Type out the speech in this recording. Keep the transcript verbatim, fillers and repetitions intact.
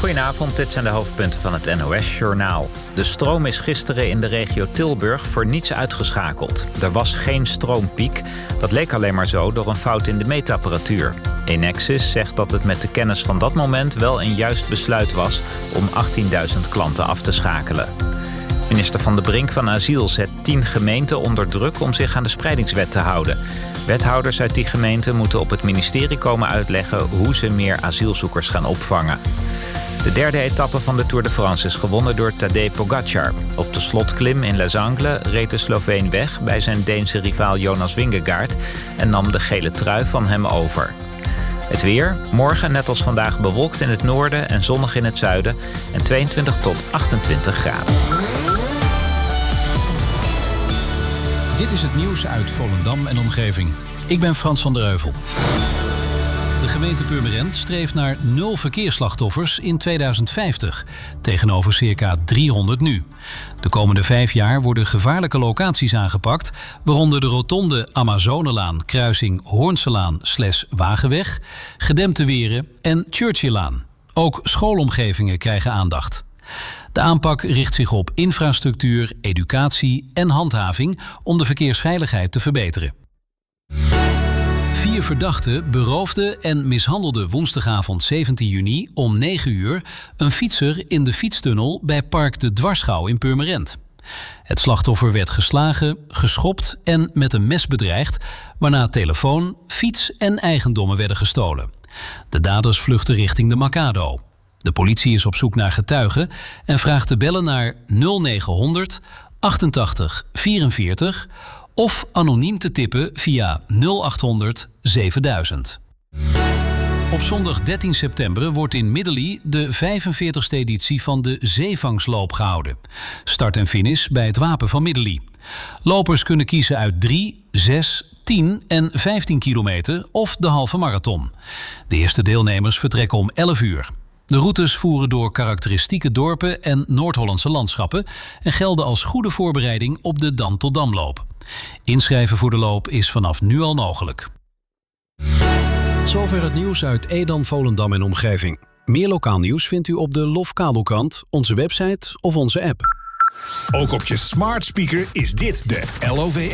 Goedenavond, dit zijn de hoofdpunten van het N O S-journaal. De stroom is gisteren in de regio Tilburg voor niets uitgeschakeld. Er was geen stroompiek. Dat leek alleen maar zo door een fout in de meetapparatuur. Enexis zegt dat het met de kennis van dat moment wel een juist besluit was om achttienduizend klanten af te schakelen. Minister Van de Brink van Asiel zet tien gemeenten onder druk om zich aan de spreidingswet te houden. Wethouders uit die gemeenten moeten op het ministerie komen uitleggen hoe ze meer asielzoekers gaan opvangen. De derde etappe van de Tour de France is gewonnen door Tadej Pogacar. Op de slotklim in Les Angles reed de Sloveen weg bij zijn Deense rivaal Jonas Vingegaard en nam de gele trui van hem over. Het weer, morgen net als vandaag bewolkt in het noorden en zonnig in het zuiden en tweeëntwintig tot achtentwintig graden. Dit is het nieuws uit Volendam en omgeving. Ik ben Frans van der Heuvel. De gemeente Purmerend streeft naar nul verkeersslachtoffers in tweeduizend vijftig, tegenover circa driehonderd nu. De komende vijf jaar worden gevaarlijke locaties aangepakt, waaronder de rotonde Amazonelaan, kruising Hoornselaan slash Wagenweg, gedempte weren en Churchillaan. Ook schoolomgevingen krijgen aandacht. De aanpak richt zich op infrastructuur, educatie en handhaving om de verkeersveiligheid te verbeteren. Vier verdachten beroofden en mishandelden woensdagavond zeventien juni om negen uur een fietser in de fietstunnel bij Park de Dwarsgouw in Purmerend. Het slachtoffer werd geslagen, geschopt en met een mes bedreigd, waarna telefoon, fiets en eigendommen werden gestolen. De daders vluchtten richting de Macado. De politie is op zoek naar getuigen en vraagt te bellen naar nul negenhonderd achtentachtig vierenveertig of anoniem te tippen via nul achthonderd zevenduizend. Op zondag dertien september wordt in Middelie de vijfenveertigste editie van de Zeevangsloop gehouden. Start en finish bij het Wapen van Middelie. Lopers kunnen kiezen uit drie, zes, tien en vijftien kilometer of de halve marathon. De eerste deelnemers vertrekken om elf uur. De routes voeren door karakteristieke dorpen en Noord-Hollandse landschappen en gelden als goede voorbereiding op de Dam tot Damloop. Inschrijven voor de loop is vanaf nu al mogelijk. Tot zover het nieuws uit Edam, Volendam en omgeving. Meer lokaal nieuws vindt u op de Lof Kabelkrant, onze website of onze app. Ook op je smart speaker is dit de L O V